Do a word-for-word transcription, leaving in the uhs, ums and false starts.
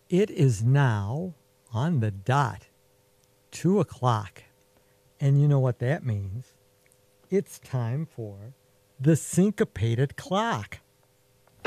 It is now on the dot, two o'clock. And you know what that means? It's time for the syncopated clock.